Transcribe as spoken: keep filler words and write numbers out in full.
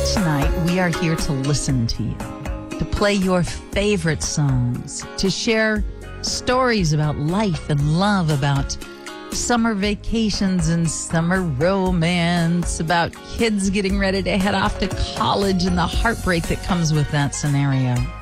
tonight, we are here to listen to you, to play your favorite songs, to share stories about life and love, about summer vacations and summer romance, about kids getting ready to head off to college and the heartbreak that comes with that scenario.